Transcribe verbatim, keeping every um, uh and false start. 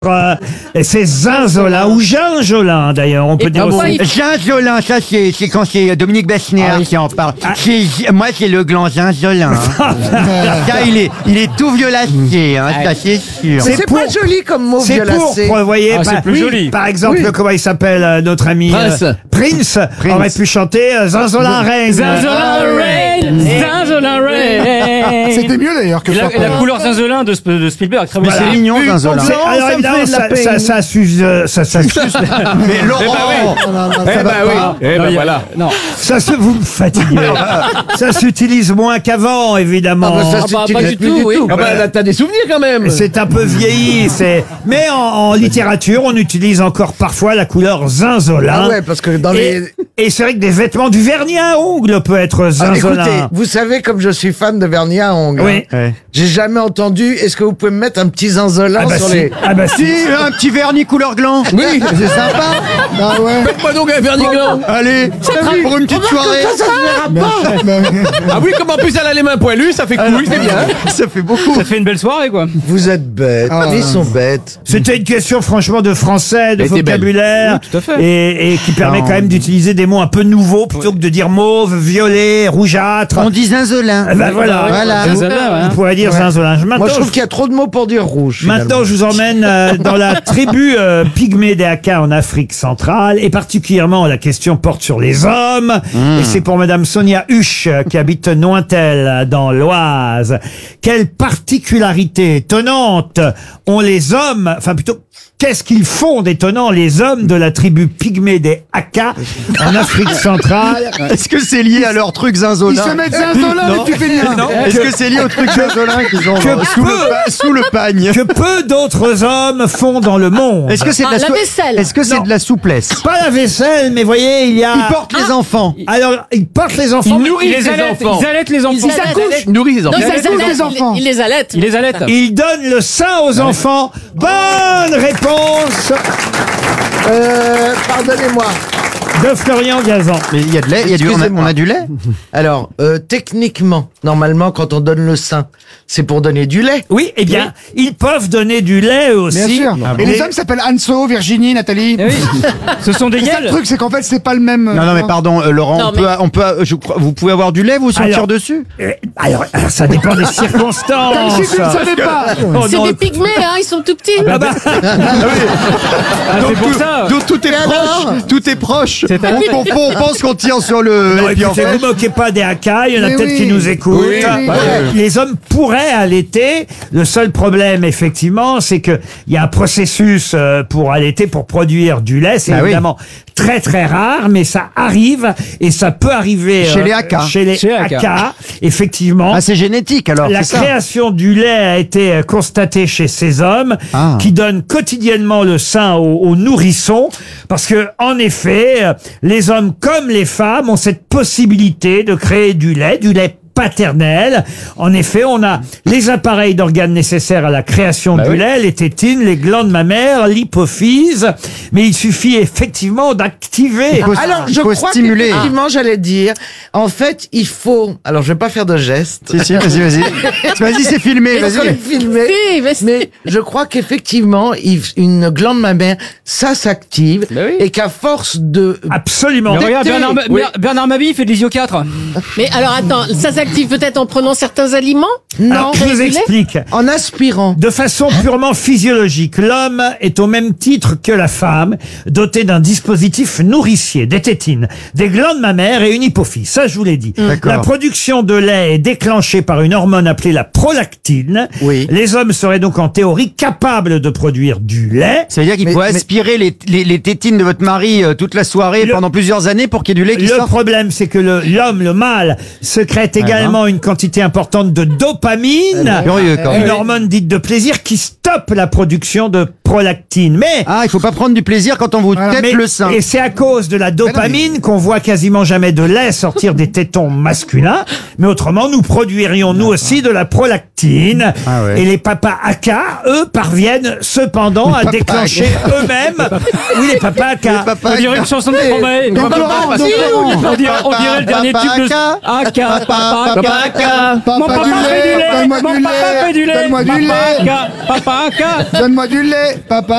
Euh, c'est Zinzolin ou Ginjolin d'ailleurs, on peut Et dire pourquoi aussi. il- Ginjolin, ça c'est c'est quand c'est Dominique Besnéard Ah oui. qui en parle. C'est- Moi c'est le gland Ginjolin. Hein. Ça il est, il est tout violacé, hein, ça c'est sûr. C'est C'est pour- pas joli comme mot C'est pour, violacé. vous voyez, Ah, c'est par, plus joli. par exemple, Oui. comment il s'appelle euh, notre ami euh, Prince. Prince, Prince. aurait pu chanter euh, Zinzolin Reign. Zinzolin Rain, Zinzolin Rain. C'était mieux d'ailleurs que Et la, Florent. et la couleur Zinzolin de, Sp- de Spielberg, très Mais bien. c'est mignon Zinzolin. C'est- Non, alors ça me évidemment, fait de la ça, peine. ça, ça s'use, euh, ça, ça, s'use- Mais Laurent, Eh bah oui. Eh ben voilà. Non. ça se, vous me fatiguez. Ça s'utilise moins qu'avant, évidemment. Ah bah ça, Ah bah, c'est pas une- du plus tout, oui. tout. Ah bah, là, T'as des souvenirs quand même. C'est un peu vieilli, c'est. Mais en, en littérature, on utilise encore parfois la couleur zinzolin. Ah ouais, parce que dans Et, les... et c'est vrai que des vêtements, du vernis à ongles peut être Ah, zinzolin. écoutez, vous savez comme je suis fan de vernis à ongles. Oui. hein. Ouais. J'ai jamais entendu. Est-ce que vous pouvez me mettre un petit zinzolin Ah bah sur si. les... Ah bah si. si, un petit vernis couleur gland. Oui. C'est sympa. Ah ouais. Moi donc un vernis gland. Allez, pour une petite soirée. Ça, ça se verra pas. Ah oui, comme en plus elle a les mains poilues, ça fait couille, c'est bien. Ça fait beaucoup. Ça fait une belle soirée quoi. Vous êtes bêtes. Ah. Ils sont bêtes. C'était une question franchement de français, de Elle était belle. vocabulaire, Oui, tout à fait. et, et qui permet Non. quand même d'utiliser des mots un peu nouveaux plutôt que de dire mauve, violet, rougeâtre. On dit Zinzolin. Ah bah voilà. Voilà. Vous, Zinzolin, ouais. vous pourrez dire zinzolin. Maintenant, Moi, je trouve qu'il y a trop de mots pour dire rouge. Maintenant, je vous emmène euh, dans la tribu euh, pygmée des Aka en Afrique centrale, et particulièrement la question porte sur les hommes, et c'est pour Madame Sonia Huche euh, qui habite Nointel dans l'Oise. Quelle particularité étonnante ont les hommes, enfin plutôt, qu'est-ce qu'ils font d'étonnant les hommes de la tribu pygmée des Aka en Afrique centrale? Est-ce que c'est lié à leur truc Ils Zinzolin se mettent Zinzolin, Non. les Tupéniens. Est-ce que c'est lié au truc Zinzolin qu'ils ont que euh, sous, le, peu- pa- sous le pagne? Que peu d'autres hommes font dans le monde. Est-ce que c'est de Ah, la, la sou- vaisselle. Est-ce que c'est Non. de la souplesse? Pas la vaisselle, mais voyez, il y a... Ils portent les enfants. Alors, ils portent les enfants. Ils mais nourrissent ils les allaitent. enfants. Ils allaitent les enfants. Ils s'accouchent. Ils nourrissent les Non, enfants. ils les tous les allaitent. enfants. Ils les allaitent. Ils les allaitent. Ils donnent le sein aux enfants. Bonne réponse Euh, pardonnez-moi. de Florian Gazan. Mais il y a de lait, il y a du, on, a, Excusez-moi. on a du lait. Alors, euh, techniquement, normalement, quand on donne le sein, c'est pour donner du lait. Oui, eh bien, ils peuvent donner du lait eux aussi. Bien sûr. Ah Et bon les hommes s'appellent Anso, Virginie, Nathalie. Eh oui. Ce sont des C'est ça le gueules. truc, c'est qu'en fait, c'est pas le même. Non, non, mais pardon, euh, Laurent, Non, on peut, mais- on peut, euh, je crois, vous pouvez avoir du lait, vous, sortir Alors- dessus? Euh, Alors, alors, ça dépend des circonstances. Comme si tu ne savais pas. Oh, C'est non, des pygmées, hein, ils sont tout petits. ah bah, Ah, c'est pour ça. Donc tout est proche, tout est proche. C'est un- On, on- on pense qu'on tire sur le. non, et puis en écoutez, fait, vous moquez pas des Haka, il y en a Mais peut-être oui. qui nous écoutent. Oui, oui, oui. Les hommes pourraient allaiter. Le seul problème, effectivement, c'est que il y a un processus euh, pour allaiter, pour produire du lait. C'est Ah oui. évidemment très très rare, mais ça arrive et ça peut arriver Chez euh, les Haka. Chez les Chez les Haka. Haka, effectivement. ah, c'est génétique alors. La c'est ça. création du lait a été euh, constatée chez ces hommes Ah. qui donnent quotidiennement le sein aux, aux nourrissons parce que, en effet, euh, les hommes comme les femmes ont cette possibilité de créer du lait, du lait paternel. En effet, on a les appareils d'organes nécessaires à la création Bah du oui. lait, les tétines, les glandes mammaires, l'hypophyse, mais il suffit effectivement d'activer. Il faut- Alors, il je faut crois stimuler. qu'effectivement, j'allais dire, en fait, il faut... Alors, je vais pas faire de gestes. Si, si, vas-y, vas-y. Vas-y, c'est filmé, Parce qu'on vas-y. est filmé. Si, mais c'est- Mais je crois qu'effectivement, il- une glande mammaire, ça s'active, Bah oui. et qu'à force de... Absolument. Mais regarde, Tété. Bernard, Ma- Oui. Bernard Mabie, il fait de l'isio quatre. Mais alors attends, ça s'active peut-être en prenant certains aliments? Alors, je Créer vous du lait explique. En aspirant. De façon purement physiologique, l'homme est au même titre que la femme, doté d'un dispositif nourricier, des tétines, des glandes mammaires et une hypophyse. Ça, je vous l'ai dit. D'accord. La production de lait est déclenchée par une hormone appelée la prolactine. Oui. Les hommes seraient donc en théorie capables de produire du lait. Ça veut dire qu'il Mais- faut mais- aspirer les, les, les tétines de votre mari euh, toute la soirée Le- pendant plusieurs années pour qu'il y ait du lait qui Le sorte. problème, c'est que le- l'homme, le mâle, sécrète également une quantité importante de dopamine, Curieux, quand une même. hormone dite de plaisir qui stoppe la production de prolactine. Mais Ah, il faut pas prendre du plaisir quand on vous Voilà. tête Mais- le sein. Et c'est à cause de la dopamine qu'on voit quasiment jamais de lait sortir des tétons masculins. Mais autrement, nous produirions nous aussi de la prolactine. Ah ouais. Et les papas Aka, eux, parviennent cependant à déclencher eux-mêmes. Oui, les papas Aka. Papa, On dirait une chanson de Stromae. Donc, Laurent, donc, Laurent. On dirait, on dirait le dernier Papa tube de Aka. Aka, papa Aka, Aka. Papa Mon papa du fait lait, du lait, donne-moi mon du papa lait, fait du lait, donne-moi du papa lait. Aka, papa Aka. Donne-moi du lait, papa.